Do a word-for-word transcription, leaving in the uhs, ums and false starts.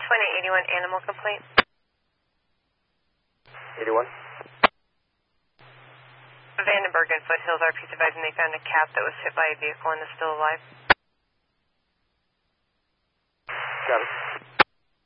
one eight eighty-one animal complaint. eighty-one. Vandenberg and Foothills R P advising they found a cat that was hit by a vehicle and is still alive. Got it.